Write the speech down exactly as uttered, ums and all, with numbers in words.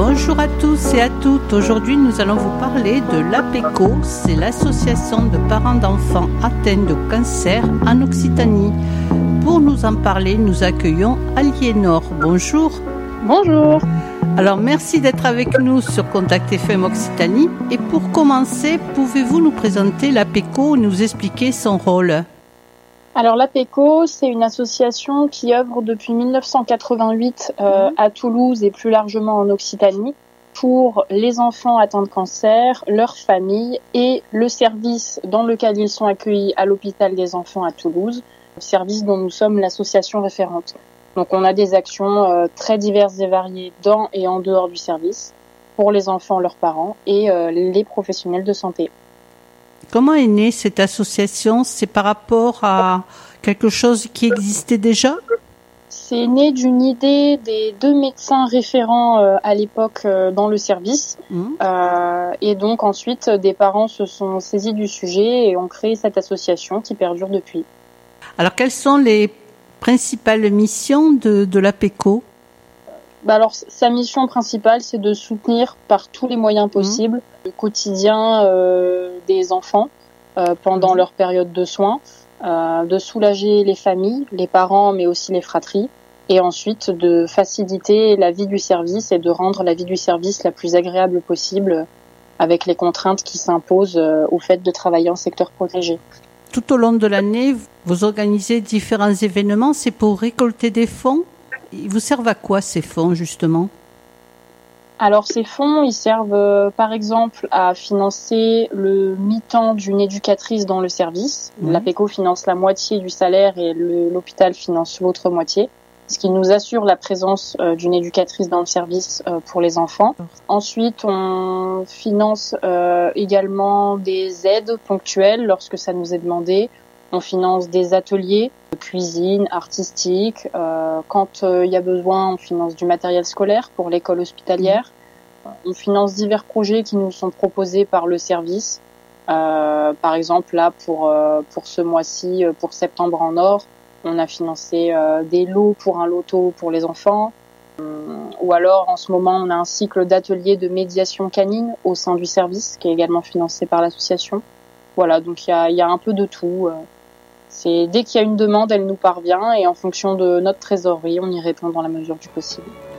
Bonjour à tous et à toutes. Aujourd'hui, nous allons vous parler de l'APECO. C'est l'association de parents d'enfants atteints de cancer en Occitanie. Pour nous en parler, nous accueillons Aliénor. Bonjour. Bonjour. Alors, merci d'être avec nous sur Contact F M Occitanie. Et pour commencer, pouvez-vous nous présenter l'APECO et nous expliquer son rôle ? Alors l'APECO, c'est une association qui œuvre depuis dix-neuf cent quatre-vingt-huit euh, à Toulouse et plus largement en Occitanie pour les enfants atteints de cancer, leurs familles et le service dans lequel ils sont accueillis à l'hôpital des enfants à Toulouse, service dont nous sommes l'association référente. Donc on a des actions euh, très diverses et variées dans et en dehors du service pour les enfants, leurs parents et euh, les professionnels de santé. Comment est née cette association ? C'est par rapport à quelque chose qui existait déjà ? C'est né d'une idée des deux médecins référents euh, à l'époque euh, dans le service. Mmh. Euh, et donc ensuite, des parents se sont saisis du sujet et ont créé cette association qui perdure depuis. Alors, quelles sont les principales missions de, de l'APECO ? Bah alors, sa mission principale, c'est de soutenir par tous les moyens possibles mmh. le quotidien euh, des enfants euh, pendant mmh. leur période de soins, euh, de soulager les familles, les parents, mais aussi les fratries, et ensuite de faciliter la vie du service et de rendre la vie du service la plus agréable possible avec les contraintes qui s'imposent euh, au fait de travailler en secteur protégé. Tout au long de l'année, vous organisez différents événements, c'est pour récolter des fonds ? Ils vous servent à quoi ces fonds justement ? Alors ces fonds, ils servent euh, par exemple à financer le mi-temps d'une éducatrice dans le service. Mmh. L'APECO finance la moitié du salaire et le, l'hôpital finance l'autre moitié, ce qui nous assure la présence euh, d'une éducatrice dans le service euh, pour les enfants. Mmh. Ensuite, on finance euh, également des aides ponctuelles lorsque ça nous est demandé. On finance des ateliers de cuisine, artistique. Euh, quand il euh, y a besoin, on finance du matériel scolaire pour l'école hospitalière. On finance divers projets qui nous sont proposés par le service. Euh, par exemple, là, pour euh, pour ce mois-ci, pour Septembre en Or, on a financé euh, des lots pour un loto pour les enfants. Ou alors, en ce moment, on a un cycle d'ateliers de médiation canine au sein du service, qui est également financé par l'association. Voilà, donc il y a, y a un peu de tout. C'est dès qu'il y a une demande, elle nous parvient et en fonction de notre trésorerie, on y répond dans la mesure du possible.